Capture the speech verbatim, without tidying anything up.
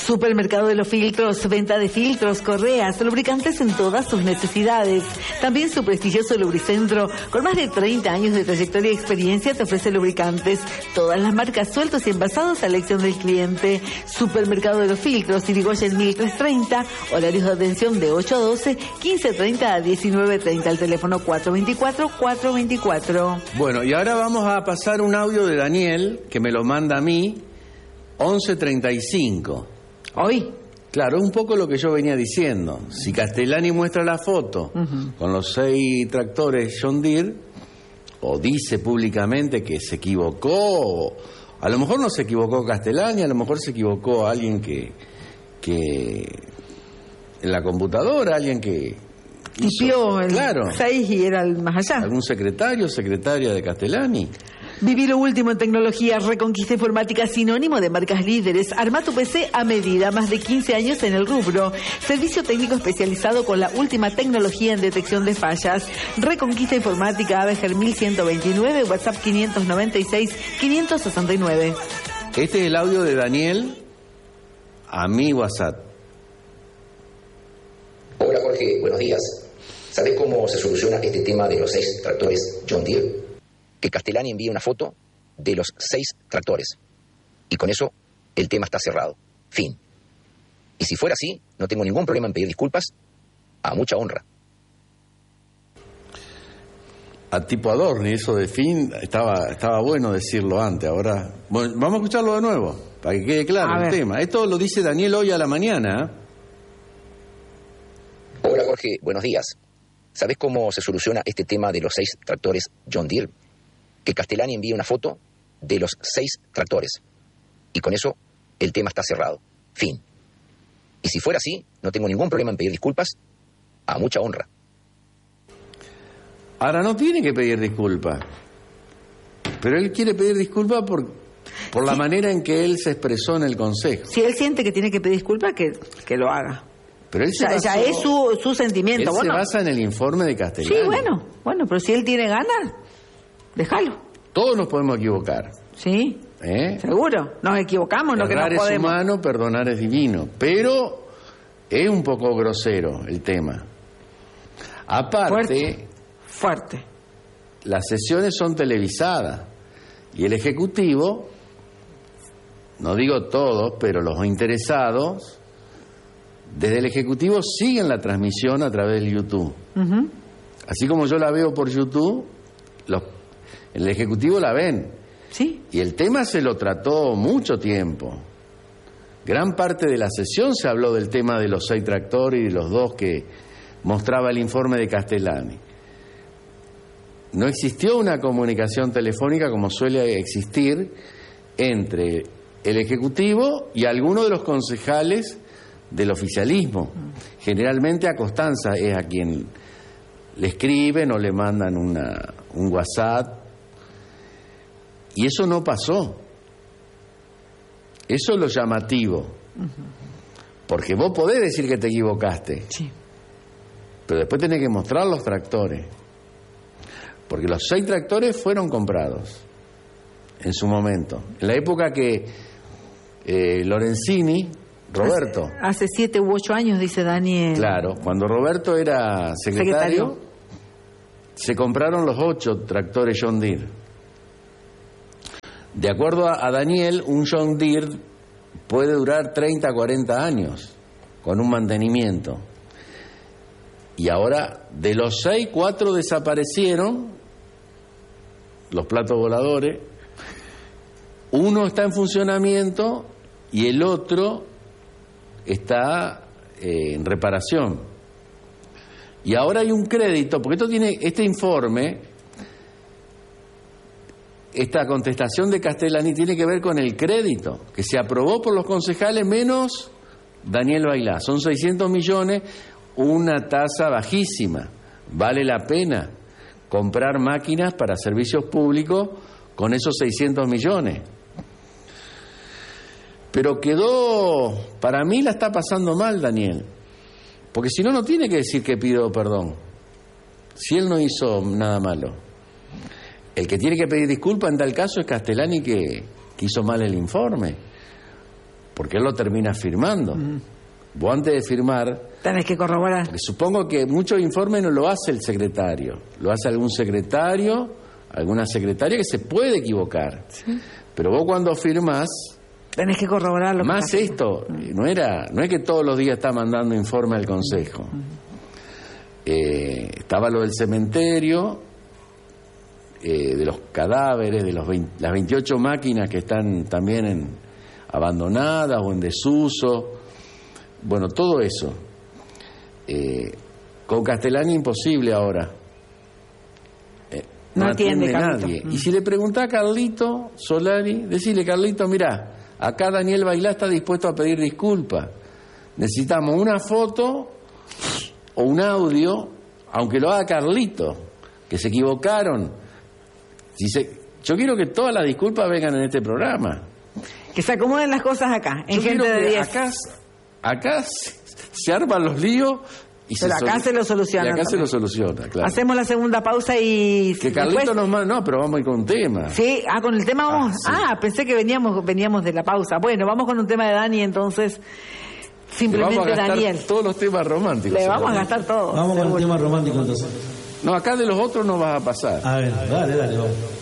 Supermercado de los Filtros, venta de filtros, correas, lubricantes en todas sus necesidades. También su prestigioso Lubricentro, con más de treinta años de trayectoria y experiencia, te ofrece lubricantes, todas las marcas sueltos y envasados a elección del cliente. Supermercado de los Filtros, Irigoyen mil trescientos treinta, horarios de atención de ocho a doce, quince treinta a diecinueve treinta, al teléfono cuatro veinticuatro, cuatro veinticuatro. Bueno, y ahora vamos a pasar un audio de Daniel, que me lo manda a mí, once treinta y cinco. ¿Hoy? Claro, un poco lo que yo venía diciendo. Si Castellani muestra la foto uh-huh. con los seis tractores John Deere, o dice públicamente que se equivocó, o a lo mejor no se equivocó Castellani, a lo mejor se equivocó alguien que, que en la computadora, alguien que tipió el claro, seis y era el más allá. Algún secretario, secretaria de Castellani. Viví lo último en tecnología, Reconquista Informática, sinónimo de marcas líderes. Arma tu P C a medida, más de quince años en el rubro. Servicio técnico especializado con la última tecnología en detección de fallas. Reconquista Informática, Abeger mil ciento veintinueve, WhatsApp quinientos noventa y seis, quinientos sesenta y nueve. Este es el audio de Daniel a mi WhatsApp. Hola Jorge, buenos días. ¿Sabes cómo se soluciona este tema de los seis tractores John Deere? Que Castellani envíe una foto de los seis tractores. Y con eso, el tema está cerrado. Fin. Y si fuera así, no tengo ningún problema en pedir disculpas, a mucha honra. A tipo Adorni, eso de fin, estaba, estaba bueno decirlo antes. Ahora, bueno, vamos a escucharlo de nuevo, para que quede claro el tema. Esto lo dice Daniel hoy a la mañana. Hola Jorge, buenos días. ¿Sabes cómo se soluciona este tema de los seis tractores John Deere? Que Castellani envíe una foto de los seis tractores. Y con eso, el tema está cerrado. Fin. Y si fuera así, no tengo ningún problema en pedir disculpas, a mucha honra. Ahora no tiene que pedir disculpas. Pero él quiere pedir disculpas por, por la sí. manera en que él se expresó en el consejo. Si él siente que tiene que pedir disculpas, que, que lo haga. Pero él se ya, basó, ya es su, su sentimiento. Él bueno, se basa en el informe de Castellani. Sí, bueno, bueno, pero si él tiene ganas, déjalo. Todos nos podemos equivocar. Sí, ¿Eh? seguro. Nos equivocamos, no que no podemos. Errar es humano, perdonar es divino. Pero es un poco grosero el tema. Aparte, fuerte, fuerte. Las sesiones son televisadas y el Ejecutivo, no digo todos, pero los interesados, desde el Ejecutivo siguen la transmisión a través del YouTube. Uh-huh. Así como yo la veo por YouTube, los el Ejecutivo la ven. Sí. Y el tema se lo trató mucho tiempo. Gran parte de la sesión se habló del tema de los seis tractores y de los dos que mostraba el informe de Castellani. No existió una comunicación telefónica como suele existir entre el Ejecutivo y algunos de los concejales del oficialismo. Generalmente a Constanza es a quien le escriben o le mandan una, un WhatsApp. Y eso no pasó. Eso es lo llamativo. Uh-huh. Porque vos podés decir que te equivocaste. Sí. Pero después tenés que mostrar los tractores. Porque los seis tractores fueron comprados en su momento. En la época que eh, Lorenzini, Roberto... Hace, hace siete u ocho años, dice Daniel. Claro, cuando Roberto era secretario, secretario. se compraron los ocho tractores John Deere. De acuerdo a, a Daniel, un John Deere puede durar treinta a cuarenta años con un mantenimiento. Y ahora, de los seis, cuatro desaparecieron, los platos voladores. Uno está en funcionamiento y el otro está eh, en reparación. Y ahora hay un crédito, porque esto tiene, este informe... Esta contestación de Castellani tiene que ver con el crédito, que se aprobó por los concejales menos Daniel Bailá. Son seiscientos millones, una tasa bajísima. Vale la pena comprar máquinas para servicios públicos con esos seiscientos millones. Pero quedó, para mí la está pasando mal Daniel, porque si no, no tiene que decir que pido perdón, si él no hizo nada malo. El que tiene que pedir disculpas en tal caso es Castellani, que, que hizo mal el informe. porque él lo termina firmando. Uh-huh. Vos antes de firmar... Tenés que corroborar. Porque supongo que muchos informes no lo hace el secretario, lo hace algún secretario, alguna secretaria que se puede equivocar. ¿Sí? Pero vos cuando firmás... Tenés que corroborar lo que más esto, uh-huh. no era, no es que todos los días está mandando informe al Consejo. Uh-huh. Eh, estaba lo del cementerio, eh, de los cadáveres, de los veinte, las veintiocho máquinas que están también en, abandonadas o en desuso. Bueno, todo eso. Eh, con Castellani imposible ahora. Eh, no, no atiende, atiende nadie. Mm. Y si le preguntás a Carlito Solari, decirle, Carlito, mirá, acá Daniel Bailá está dispuesto a pedir disculpas. Necesitamos una foto o un audio, aunque lo haga Carlito, que se equivocaron. Si se, yo quiero que todas las disculpas vengan en este programa. Que se acomoden las cosas acá, en yo Gente de diez. Acá, acá se, se arman los líos y Pero se acá sol- se lo soluciona. Y acá también. se lo soluciona, claro. Hacemos la segunda pausa y... Que Carlito después... nos manda... No, pero vamos a ir con un tema. Sí, ah, con el tema vamos... Ah, sí. ah pensé que veníamos veníamos de la pausa. Bueno, vamos con un tema de Dani, entonces... Simplemente vamos a gastar Daniel. Todos los temas románticos. Le vamos a gastar todo. Vamos con el tema romántico entonces. No, acá de los otros no vas a pasar. A ver, dale, dale, vamos.